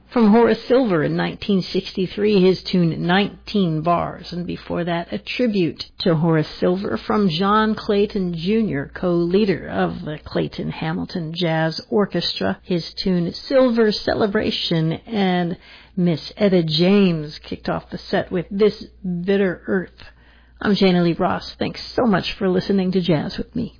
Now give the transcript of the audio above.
From Horace Silver in 1963, his tune 19 Bars. And before that, a tribute to Horace Silver from John Clayton Jr., co-leader of the Clayton Hamilton Jazz Orchestra. His tune Silver Celebration. And Miss Etta James kicked off the set with This Bitter Earth. I'm Jana Lee Ross. Thanks so much for listening to Jazz with Me.